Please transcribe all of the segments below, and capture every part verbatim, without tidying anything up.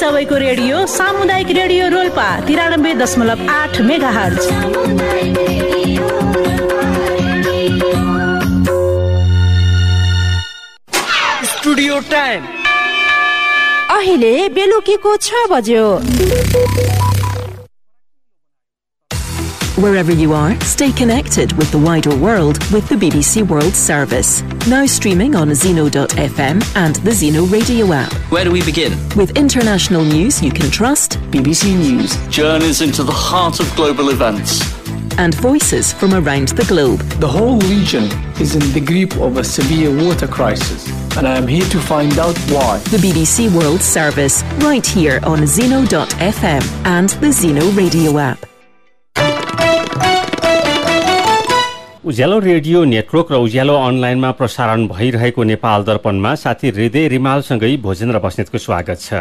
सबैको रेडियो सामुदायिक रेडियो रोल्पा तिरानब्बे दशमलव आठ मेगा हर्ज। स्टुडियो टाइम अहिले बेलुकीको छ बज्यो। Wherever you are, stay connected with the wider world with the B B C World Service. Now streaming on zeno dot f m and the Zeno radio app. Where do we begin? With international news you can trust, B B C News. Journeys into the heart of global events. And voices from around the globe. The whole region is in the grip of a severe water crisis, and I am here to find out why. The B B C World Service, right here on zeno dot f m and the Zeno radio app. Ujyaalo radio network र उज्यालो अनलाइनमा प्रसारण भइरहेको नेपाल दर्पणमा साथी हृदय रिमालसँगै भोजेन्द्र बस्नेतको स्वागत छ।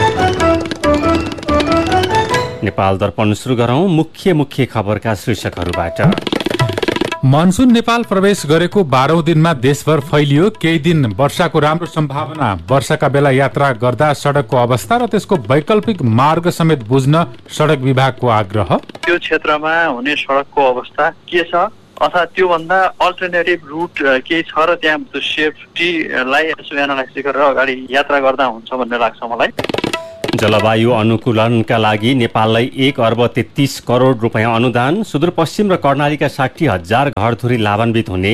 नेपाल दर्पण सुरु गरौं मुख्य मुख्य खबरका शीर्षकहरूबाट। मनसुन नेपाल प्रवेश गरेको बाह्रौं दिनमा देशभर फैलियो। केही दिन वर्षाको राम्रो सम्भावना। वर्षाका बेला यात्रा गर्दा सड़कको अवस्था र त्यसको वैकल्पिक मार्ग समेत बुझ्न सड़क विभागको आग्रह। त्यो क्षेत्रमा हुने सड़कको अवस्था के छ अथवा त्योभन्दा अल्टरनेटिभ रुट केही छ र त्यहाँ सेफ्टीलाई यसो एनालाइसिस गरेर अगाडि यात्रा गर्दा हुन्छ भन्ने लाग्छ मलाई। जलवायु अनुकूलनका लागि नेपाललाई एक अर्ब तेत्तीस करोड रुपियाँ अनुदान। सुदूरपश्चिम र कर्णालीका साठी हजार घरधुरी लाभान्वित हुने।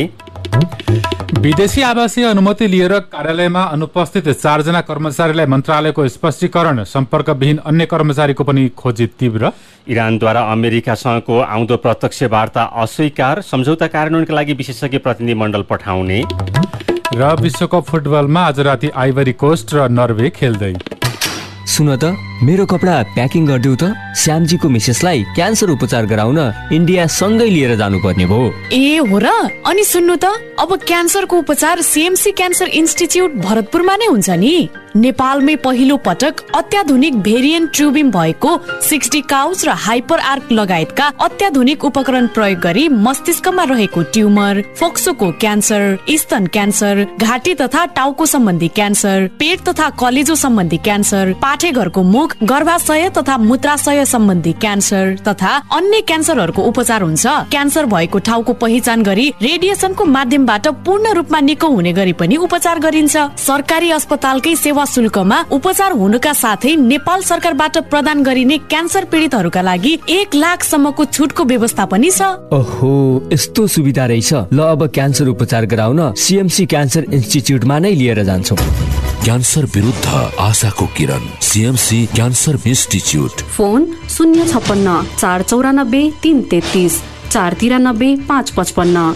विदेशी आवासीय अनुमति लिएर कार्यालयमा अनुपस्थित चारजना कर्मचारीलाई मन्त्रालयको स्पष्टीकरण। सम्पर्कविहीन अन्य कर्मचारीको पनि खोजी तीव्र। इरानद्वारा अमेरिकासँगको आउँदो प्रत्यक्ष वार्ता अस्वीकार। सम्झौता कार्यान्वयनका लागि विशेषज्ञ प्रतिनिधिमण्डल पठाउने। र विश्वकप फुटबलमा आज राति आइभरी कोस्ट र नर्वे खेल्दै। सुन त मेरो कपडा प्याकिङ गरिदेऊ त। श्यामजीको मिसेसलाई क्यान्सर उपचार गराउन इन्डिया सँगै लिएर जानुपर्ने भयो। ए हो र। अनि सुन्नु त अब क्यान्सरको उपचार सीएमसी क्यान्सर इन्स्टिच्युट भरतपुरमा नै हुन्छ नि। नेपालमै पहिलो पटक अत्याधुनिक भेरिएन्ट ट्युबिम भएको सिक्सटी काउच र हाइपर आर्क लगायतका अत्याधुनिक उपकरण प्रयोग गरी मस्तिष्कमा रहेको ट्युमर, फोक्सोको क्यान्सर, स्तन क्यान्सर, घाँटी तथा टाउको सम्बन्धी क्यान्सर, पेट तथा कलेजो सम्बन्धी क्यान्सर, पाठेघरको मुख, गर्भाशय तथा मूत्राशय सम्बन्धी क्यान्सर तथा अन्य क्यान्सरहरूको उपचार हुन्छ। क्यान्सर भएको ठाउँको पहिचान गरी रेडिएसनको माध्यमबाट पूर्ण रूपमा निको हुने गरी पनि उपचार गरिन्छ। सरकारी अस्पतालकै सेवा शुल्कमा उपचार हुनुका साथै नेपाल सरकारबाट प्रदान गरिने क्यान्सर पीडितहरूका लागि एक लाख सम्मको छुटको व्यवस्था पनि छ। ओहो, यस्तो सुविधा रहेछ। ल अब क्यान्सर उपचार गराउन सीएमसी क्यान्सर इन्स्टिच्युटमा नै लिएर जान्छौँ। क्यान्सर विरुद्ध आशाको किरण, सीएमसी क्यान्सर इन्स्टिच्युट। फोन शून्य छप्पन्न चार चौरानब्बे तीन तेत्तीस चार तिरानब्बे पाँच पचपन्न।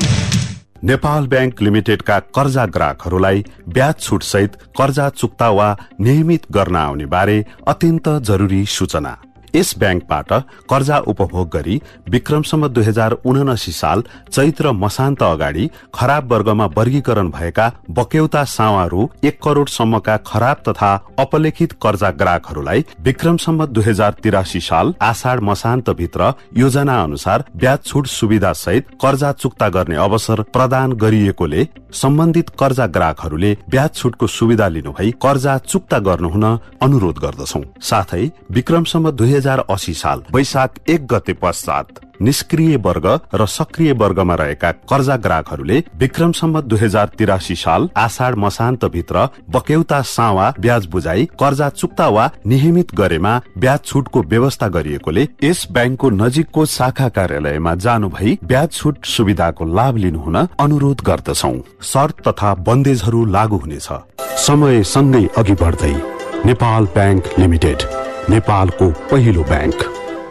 नेपाल ब्याङ्क लिमिटेडका कर्जा ग्राहकहरूलाई ब्याज छुट सहित कर्जा चुक्ता वा नियमित गर्न आउने बारे अत्यन्त जरुरी सूचना। यस ब्याङ्कबाट कर्जा उपभोग गरी विक्रमसम्म दुई हजार उनासी साल चैत्र मसान्त अगाडि खराब वर्गमा वर्गीकरण भएका बक्यौता सावा रु एक करोड़ सम्मका खराब तथा अपलेखित कर्जा ग्राहकहरूलाई विक्रमसम्म दुई हजार तिरासी साल आषाढ़ मसान्त भित्र योजना अनुसार ब्याज छुट सुविधा सहित कर्जा चुक्ता गर्ने अवसर प्रदान गरिएकोले सम्बन्धित कर्जा ग्राहकहरूले ब्याज छुटको सुविधा लिनुभई कर्जा चुक्ता गर्नुहुन अनुरोध गर्दछौं। साथै विक्रमसम्म दुई हजार अस्सी साल वैशाख एक गते पश्चात निष्क्रिय वर्ग र सक्रिय वर्गमा रहेका कर्जा ग्राहकहरूले विक्रमसम्म दुई हजार तिरासी साल आषाढ़ मसान्त भित्र बक्यौता सावा ब्याज बुझाई कर्जा चुक्ता वा नियमित गरेमा ब्याज छुटको व्यवस्था गरिएकोले यस ब्याङ्कको नजिकको शाखा कार्यालयमा जानु भई ब्याज छुट सुविधाको लाभ लिनुहुन अनुरोध गर्दछौं। शर्त तथा बन्देजहरू लागू हुनेछ। समय सँगै अघि बढ्दै नेपाल ब्याङ्क लिमिटेड, नेपालको पहिलो ब्याङ्क।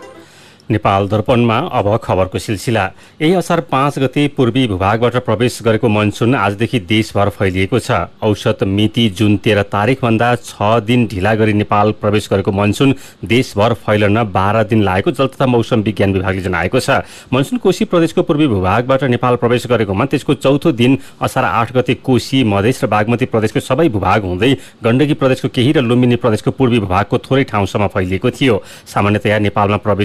नेपाल दर्पणमा अब खबरको सिलसिला। यही असार पाँच गते पूर्वी भूभागबाट प्रवेश गरेको मनसुन आजदेखि देशभर फैलिएको छ। औसत मिति जुन तेह्र तारिकभन्दा छ दिन ढिला गरी नेपाल प्रवेश गरेको मनसुन देशभर फैलन बाह्र दिन लागेको जल तथा मौसम विज्ञान विभागले जनाएको छ। मनसुन कोशी प्रदेशको पूर्वी भूभागबाट नेपाल प्रवेश गरेकोमा त्यसको चौथो दिन असार आठ गते कोशी, मधेस र बागमती प्रदेशको सबै भूभाग हुँदै गण्डकी प्रदेशको केही र लुम्बिनी प्रदेशको पूर्वी भूभागको थोरै ठाउँसम्म फैलिएको थियो। सामान्यतया नेपालमा प्रवेश गरेपछि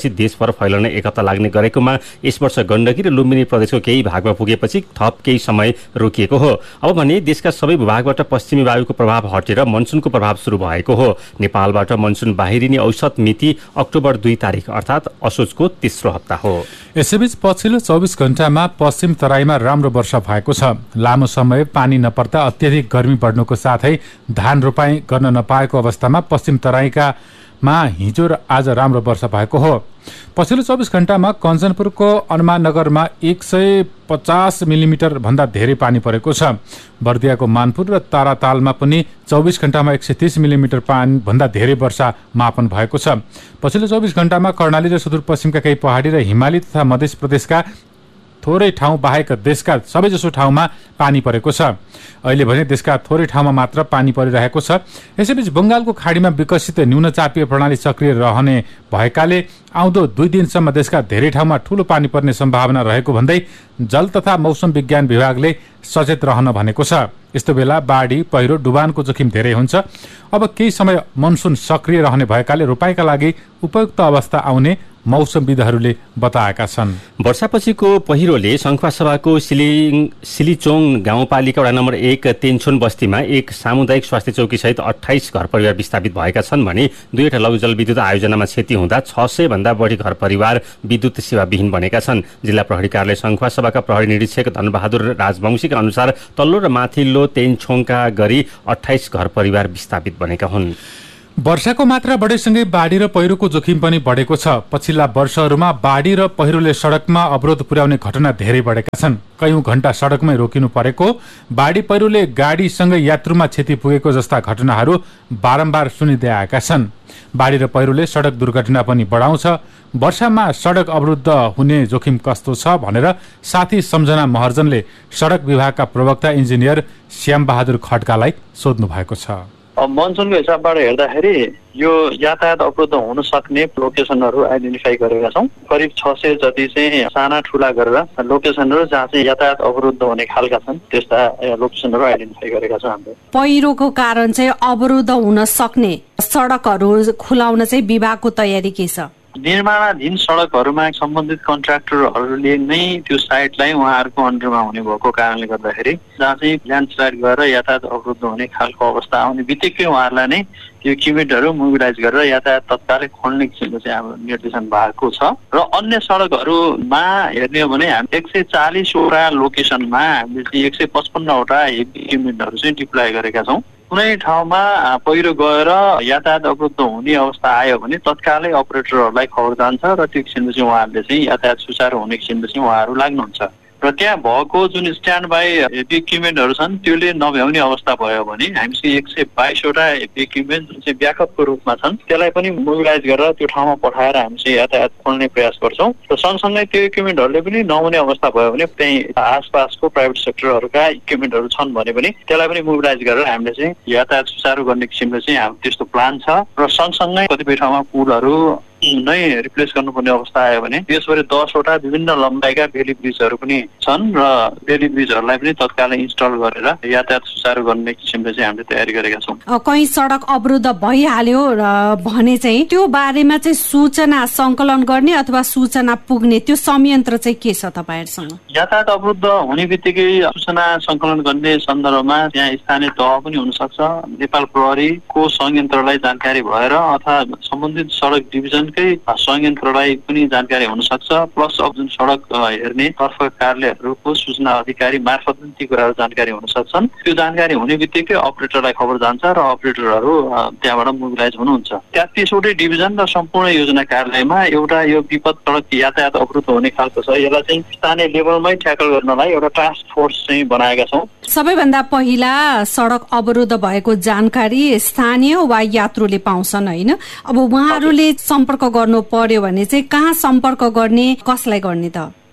भएपछि देशभर फैलन एक हप्ता लाग्ने गरेकोमा यस वर्ष गण्डकी र लुम्बिनी प्रदेशको केही भागमा पुगेपछि थप केही समय रोकिएको हो। अब भने देशका सबै भूभागबाट पश्चिमी वायुको प्रभाव हटेर मनसुनको प्रभाव सुरु भएको हो। नेपालबाट मनसुन बाहिरिने औसत मिति अक्टोबर दुई तारिक अर्थात् असोजको तेस्रो हप्ता हो। यसैबीच पछिल्लो चौबिस घण्टामा पश्चिम तराईमा राम्रो वर्षा भएको छ। लामो समय पानी नपर्दा अत्यधिक गर्मी बढ्नुको साथै धान रोपाई गर्न नपाएको अवस्थामा पश्चिम तराईका मा हिजो र आज राम्रो वर्षा भएको हो। पछिल्लो चौबिस घण्टामा कञ्चनपुरको अनुमाननगरमा एक सय पचास मिलिमिटर भन्दा धेरै पानी परेको छ। बर्दियाको मानपुर र तारातालमा पनि चौबिस घण्टामा एक सय तीस मिलिमिटर पानी भन्दा धेरै वर्षा मापन भएको छ। पछिल्लो चौबिस घण्टामा कर्णाली र सुदूरपश्चिमका केही पहाडी र हिमाली तथा मध्य प्रदेशका थोरै ठाउँ बाहेक देशका सबैजसो ठाउँमा पानी परेको छ। अहिले भने देशका थोरै ठाउँमा मात्र पानी परिरहेको छ। यसैबीच बंगालको खाडीमा विकसित न्यूनचापीय प्रणाली सक्रिय रहने भएकाले आउँदो दुई दिनसम्म देशका धेरै ठाउँमा ठूलो पानी पर्ने सम्भावना रहेको भन्दै जल तथा मौसम विज्ञान विभागले सचेत रहन भनेको छ। यस्तो बेला बाढी, पहिरो, डुबानको जोखिम धेरै हुन्छ। अब केही समय मनसुन सक्रिय रहने भएकाले रोपाईका लागि उपयुक्त अवस्था आउने मौसमविदहरूले बताएका छन्। वर्षापछिको पहिरोले सङ्खुवासभाको सिलिङ सिलिचोङ गाउँपालिका वडा नम्बर एक तेन्छोन बस्तीमा एक सामुदायिक स्वास्थ्य चौकी सहित अठाइस घर परिवार विस्थापित भएका छन् भने दुईवटा लघु जलविद्युत आयोजनामा क्षति हुँदा छ सय भन्दा बढी घर परिवार विद्युत सेवाविहीन बनेका छन्। जिल्ला प्रहरी कार्यालय सङ्खुवासभाका प्रहरी निरीक्षक धनबहादुर राजवंशीका अनुसार तल्लो र माथिल्लो तेन्छोङका गरी अठाइस घर परिवार विस्थापित बनेका हुन्। वर्षाको मात्रा बढेसँगै बाढी र पहिरोको जोखिम पनि बढेको छ। पछिल्ला वर्षहरूमा बाढी र पहिरोले सड़कमा अवरोध पुर्याउने घटना धेरै बढेका छन्। कयौं घण्टा सड़कमै रोकिनु परेको, बाढी पहिरोले गाडीसँगै यात्रुमा क्षति पुगेको जस्ता घटनाहरू बारम्बार सुनिँदै आएका छन्। बाढी र पहिरोले सड़क दुर्घटना पनि बढाउँछ। वर्षामा सड़क अवरुद्ध हुने जोखिम कस्तो छ भनेर साथी सम्झना महर्जनले सड़क विभागका प्रवक्ता इन्जिनियर श्याम बहादुर खड्कालाई सोध्नु भएको छ। मनसुनको हिसाबबाट हेर्दाखेरि यो यातायात अवरुद्ध हुन सक्ने लोकेसनहरू आइडेन्टिफाई गरेका छौँ। करिब छ सय जति चाहिँ साना ठुला गरेर लोकेसनहरू जहाँ चाहिँ यातायात अवरुद्ध हुने खालका छन् त्यस्ता लोकेसनहरू आइडेन्टिफाई गरेका छौँ हामीले। पहिरोको कारण चाहिँ अवरुद्ध हुन सक्ने सडकहरू खुलाउन चाहिँ विभागको तयारी के छ? निर्माणाधीन सडकहरूमा सम्बन्धित कन्ट्र्याक्टरहरूले नै त्यो साइटलाई उहाँहरूको अन्डरमा हुने भएको कारणले गर्दाखेरि जहाँ चाहिँ ल्यान्डस्लाइड गरेर यातायात अवरुद्ध हुने खालको अवस्था आउने बित्तिकै उहाँहरूलाई नै त्यो इक्विपमेन्टहरू मोबिलाइज गरेर यातायात तत्कालै खोल्ने किसिमको चाहिँ हाम्रो निर्देशन भएको छ। र अन्य सडकहरूमा हेर्ने हो भने हामी एक सय चालिसवटा लोकेसनमा हामीले चाहिँ एक सय पचपन्नवटा इक्विपमेन्टहरू चाहिँ डिप्लोय गरेका छौँ। कुनै ठाउँमा पहिरो गएर यातायात अवरुद्ध हुने अवस्था आयो भने तत्कालै अपरेटरहरूलाई खबर जान्छ र त्यो किसिमले चाहिँ उहाँहरूले चाहिँ यातायात सुचारू हुने किसिमले चाहिँ उहाँहरू लाग्नुहुन्छ। र त्यहाँ भएको जुन स्ट्यान्ड बाई इक्विपमेन्टहरू छन् त्यसले नभ्याउने अवस्था भयो भने हामीसँग एक सय बाइसवटा इक्विपमेन्ट जुन चाहिँ ब्याकअपको रूपमा छन् त्यसलाई पनि मोबिलाइज गरेर त्यो ठाउँमा पठाएर हामी चाहिँ यातायात खोल्ने प्रयास गर्छौँ। र सँगसँगै त्यो इक्विपमेन्टहरूले पनि नहुने अवस्था भयो भने त्यही आसपासको प्राइभेट सेक्टरहरूका इक्विपमेन्टहरू छन् भने पनि त्यसलाई पनि मोबिलाइज गरेर हामीले चाहिँ यातायात सुचारू गर्ने किसिमले चाहिँ हाम्रो त्यस्तो प्लान छ। र सँगसँगै कतिपय ठाउँमा पुलहरू नै रिप्लेस गर्नुपर्ने अवस्था आयो भने त्यसभरि दसवटा विभिन्न लम्बाइका बेली ब्रिजहरू पनि छन् र बेली ब्रिजहरूलाई पनि तत्कालै इन्स्टल गरेर यातायात सुचारू गर्ने किसिमले चाहिँ हामीले तयारी गरेका छौँ। कहीँ सडक अवरुद्ध भइहाल्यो र भने चाहिँ त्यो बारेमा चाहिँ सूचना सङ्कलन गर्ने अथवा सूचना पुग्ने त्यो संयन्त्र चाहिँ के छ तपाईँहरूसँग? यातायात अवरुद्ध हुने बित्तिकै सूचना सङ्कलन गर्ने सन्दर्भमा त्यहाँ स्थानीय तह पनि हुनसक्छ, नेपाल प्रहरीको संयन्त्रलाई जानकारी भएर अथवा सम्बन्धित सडक डिभिजन संयन्त्रलाई पनि जानकारी हुन सक्छ। प्लस अब जुन सडक हेर्ने तर्फ कार्यालयहरूको सूचना अधिकारी मार्फत पनि ती कुराहरू जानकारी हुन सक्छन्। त्यो जानकारी हुने बित्तिकै अपरेटरलाई खबर जान्छ र अपरेटरहरू त्यहाँबाट मोबिलाइज हुनुहुन्छ। तेत्तिसवटै डिभिजन र सम्पूर्ण योजना कार्यालयमा एउटा यो विपद सडक यातायात अवरुद्ध हुने खालको छ। यसलाई चाहिँ स्थानीय लेभलमै ट्याकल गर्नलाई एउटा टास्क फोर्स चाहिँ बनाएका छौँ। सबैभन्दा पहिला सडक अवरुद्ध भएको जानकारी स्थानीय वा यात्रुले पाउँछन् होइन? अब उहाँहरूले सम्पर्क गर्नु पर्यो भने चाहिँ कहाँ सम्पर्क गर्ने, कसलाई गर्ने त?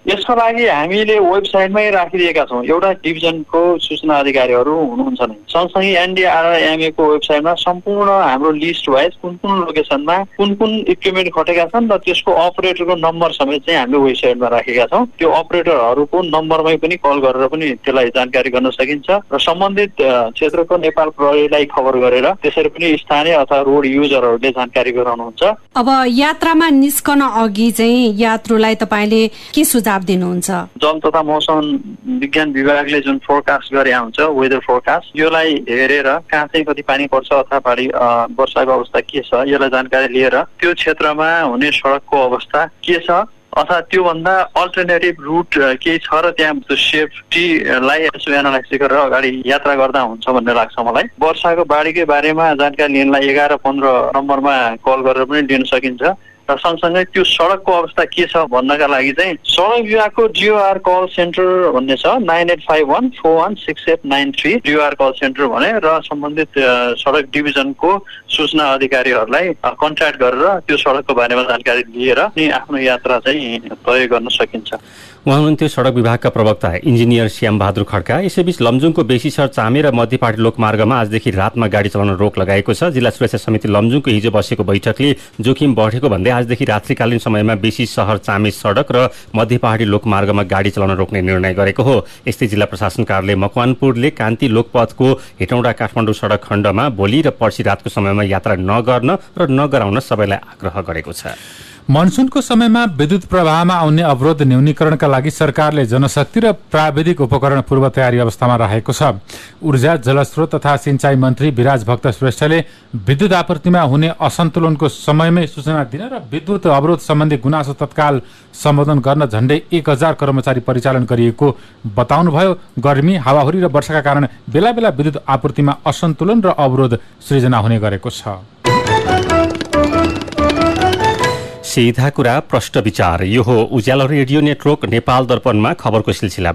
यसको लागि हामीले वेबसाइटमै राखिदिएका छौँ। एउटा डिभिजनको सूचना अधिकारीहरू हुनुहुन्छ नै, सँगसँगै एनडीआरएमए को वेबसाइटमा सम्पूर्ण हाम्रो लिस्ट वाइज कुन कुन लोकेसनमा कुन कुन इक्विपमेन्ट खटेका छन् र त्यसको अपरेटरको नम्बर समेत चाहिँ हामीले वेबसाइटमा राखेका छौँ। त्यो अपरेटरहरूको नम्बरमै पनि कल गरेर पनि त्यसलाई जानकारी गर्न सकिन्छ र सम्बन्धित क्षेत्रको नेपाल प्रहरीलाई खबर गरेर त्यसरी पनि स्थानीय अथवा रोड युजरहरूले जानकारी गराउनुहुन्छ। अब यात्रामा निस्कन अघि चाहिँ यात्रुलाई तपाईँले के सुझाव दिनुहुन्छ? जल तथा मौसम विज्ञान विभागले जुन फोरकास्ट गरे हुन्छ वेदर फोरकास्ट, योलाई हेरेर कहाँ चाहिँ कति पानी पर्छ अथवा पानी वर्षाको अवस्था के छ यसलाई जानकारी लिएर त्यो क्षेत्रमा हुने सडकको अवस्था के छ अथवा त्योभन्दा अल्टरनेटिभ रुट केही छ र त्यहाँ त्यो सेफ्टीलाई यसो एनालाइज गरेर अगाडि यात्रा गर्दा हुन्छ भन्ने लाग्छ मलाई। वर्षाको बाढीकै बारेमा जानकारी लिनलाई एघार पन्ध्र नम्बरमा कल गरेर पनि लिन सकिन्छ र सँगसँगै त्यो सडकको अवस्था के छ भन्नका लागि चाहिँ सडक विभागको डिओआर कल सेन्टर भन्ने छ nine at five one four one six at nine three डिओआर call centre भने र सम्बन्धित सडक डिभिजनको सूचना अधिकारीहरूलाई कन्ट्याक्ट गरेर त्यो सडकको बारेमा जानकारी लिएर अनि आफ्नो यात्रा चाहिँ तय गर्न सकिन्छ। उहाँ हुनुहुन्थ्यो सडक विभागका प्रवक्ता इन्जिनियर श्याम बहादुर खड्का। यसैबीच लमजुङको बेसीसर चामे र मध्यपहाडी लोकमार्गमा आजदेखि रातमा गाडी चलाउन रोक लगाएको छ। जिल्ला सुरक्षा समिति लमजुङको हिजो बसेको बैठकले जोखिम बढेको भन्दै आजदेखि रात्रिकालीन समयमा बेसी सहर चामे सडक र मध्यपहाडी लोकमार्गमा गाडी चलाउन रोक्ने निर्णय गरेको हो। यस्तै जिल्ला प्रशासन कार्यालय मकवानपुरले कान्ति लोकपथको हेटौँडा काठमाडौँ सडक खण्डमा भोलि र पर्सि रातको समयमा यात्रा नगर्न र नगराउन सबैलाई आग्रह गरेको छ। मनसुनको समयमा विद्युत प्रवाहमा आउने अवरोध न्यूनीकरणका लागि सरकारले जनशक्ति र प्राविधिक उपकरण पूर्व तयारी अवस्थामा राखेको छ। ऊर्जा जलस्रोत तथा सिंचाई मन्त्री विराज भक्त श्रेष्ठले विद्युत आपूर्तिमा हुने असन्तुलनको समयमै सूचना दिन र विद्युत अवरोध सम्बन्धी गुनासो तत्काल सम्बोधन गर्न झण्डै एक हजार कर्मचारी परिचालन गरिएको बताउनुभयो। गर्मी, हावाहुरी र वर्षाका कारण बेला बेला विद्युत आपूर्तिमा असन्तुलन र अवरोध सृजना हुने गरेको छ। सीधा कुरा प्रश्न विचार, यो हो उज्यालो रेडियो नेटवर्क नेपाल दर्पणमा खबरको सिलसिला।